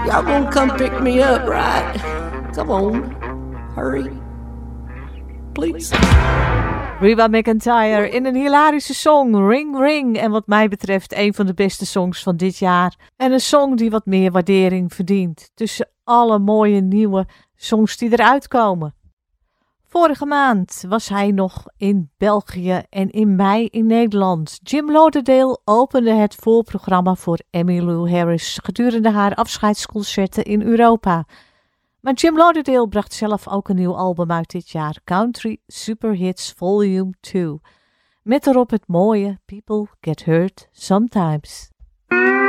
Y'all gonna come pick me up, right? Come on, hurry, please. Reba McEntire in een hilarische song, Ring Ring. En wat mij betreft een van de beste songs van dit jaar. En een song die wat meer waardering verdient. Tussen alle mooie nieuwe songs die eruit komen. Vorige maand was hij nog in België en in mei in Nederland. Jim Lauderdale opende het voorprogramma voor Emmylou Harris gedurende haar afscheidsconcerten in Europa. Maar Jim Lauderdale bracht zelf ook een nieuw album uit dit jaar, Country Superhits Volume 2. Met erop het mooie People Get Hurt Sometimes.